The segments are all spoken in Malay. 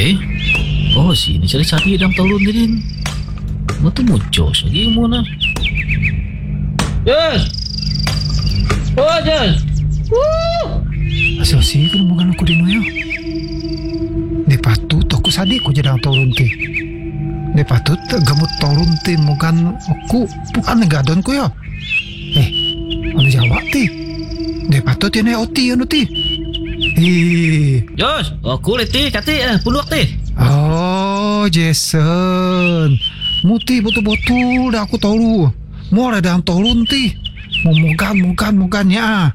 Oh, sini cari-cari dalam turun din. Mo tu muncul lagi mo na. Yes. Oh, yes. Asal kan bukan aku di noyo. Dia patut aku sadik aku jadi turun ti. Dia patut gamut turun ti bukan aku bukan negadon ku ya. Anu jawab ti. Dia patut dia oti anu ti. Yes, aku leti kati puluh ti. Oh, Jason. Muti betul-betul dah aku tahu. Mau ada dalam turun ti. Mukan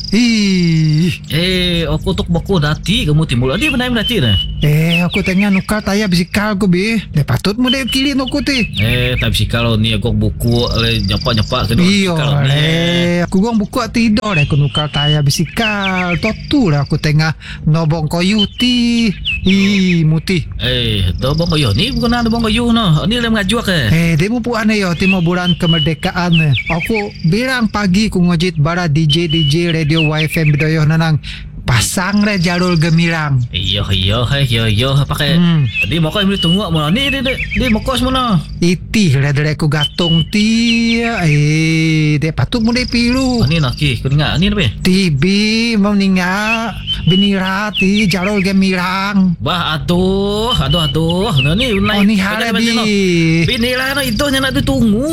Aku tok bako dati kamu timbul adi benai dati na. Aku tengah nukar tayar bisikal ko be. Dia patut mo dia kilin aku ti. Tak bisikal ni aku buku le nyapak-nyapak ke aku gong buku tidur aku nukar tayar bisikal. Totu lah aku tengah nobong koyu ti. Muti. Dobong koyu ni bukan ada bong koyu no. Ni le mengajuk ke. Dia mau puan yo timo bulan kemerdekaan. Aku bilang pagi ku ngojit bara DJ radio YFM bedoyo nanang pasang le jalur gemilang. Yo pakai. Tadi mau kau ambil tunggu mo ni dia mau kos mana? Itih le dari aku gatung ti. Dia patut mo dia pilu. Ni nak kau dengar ni apa? Tibi mau ninga binira ti jalur gemilang. Bah aduh. Ni ni harabi. Binira no itu nya nak ditunggu.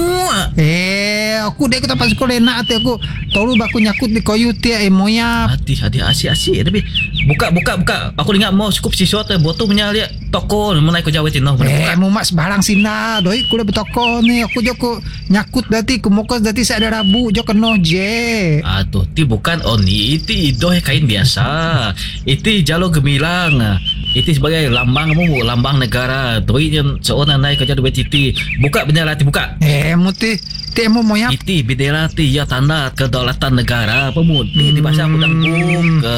Aku dek kita pas sekolah nak ti aku tolu baku nyakut di koyu ti moya. Hati asyik tapi buka aku ingat mau cukup siswa tu botol punya lihat toko menai ko jawet no mau mas barang sina doi ku betoko ni aku joko nyakut dati ku mokos dati sa ada rabu jo keno je ti bukan ni itu idoh kain biasa itu jalur gemilang itu sebagai lambang negara doi yang seorang naik kerja duit itu buka bendera ti buka muti temo moya itu bendera ti ya tanda kedaulatan negara pemudi di bahasa udang ke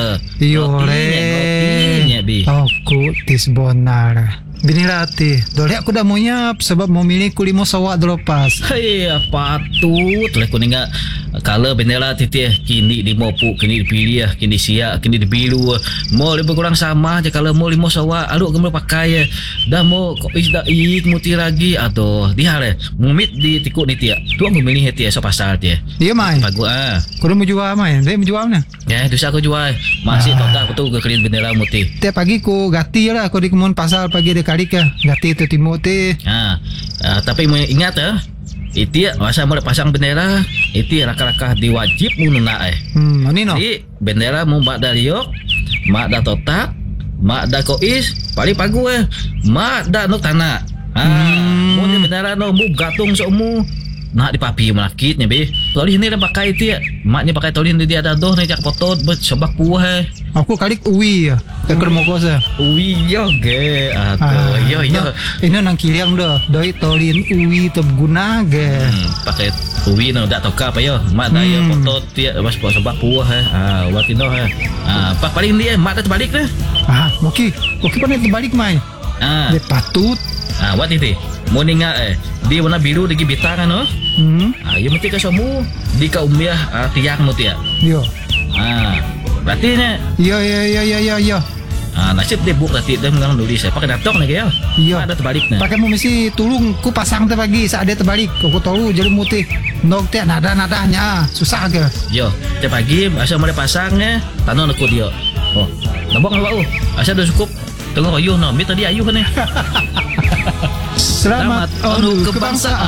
rotinya bi aku tis bonar binilati dole aku dah mau nyap sebab mau milih kulimo sawak delepas patut lah ku ninga kalau bendera titi kini di mopu kini dipilih kini siap kini dibilu mau lebih kurang sama aja kalau mau limo sawak aduk gemel pakai dah mau kok is dah muti lagi atau dihare mumit di tikuk ni tia tu aku milih tia so pasal tia dia mai bagus kau mau jual mai dia mau jual mana dosa aku jual masih total betul ke kelin bendera muti tiap pagi ku gati lah aku di kemun pasar pagi di karika gati tu timoti tapi ingat itu masa mau pasang bendera itu raka-raka diwajib mununa ni no jadi bendera mau mak daliok mak da totak mak da kois paling pagu mak da nuk tanah mau ni bendera no mu gatung somu nak dipapi melakitnya be tolih ni dah pakai itu maknya pakai tolih dia ada doh ni jak foto sebab kuah aku kalik uwi ya tekor mokos uwi yo ge yo ini nang kiliang dah doi tolin uwi terguna ge pakai uwi no dak toka apa yo mak dah yo foto dia mas sebab kuah watino pak paling dia mak dah terbalik dah oke pernah terbalik mai dia patut wat itu mau ninga di warna biru di bintang no ya mesti ka semua di ka umiah tiang mo tia yo berarti nya yo nasib dia buk tadi dia mengang nulis saya pakai datok nih ya ada terbalik nih pakai mau mesti tulung ku pasang tu pagi saat dia terbalik aku tahu jadi mutih nok tiak nadanya susah ke yo tiap pagi asal mau pasangnya tanah aku dia nabok ngawak asal dah cukup tengok ayuh no tadi ayuh kan Selamat Anu Kebangsaan.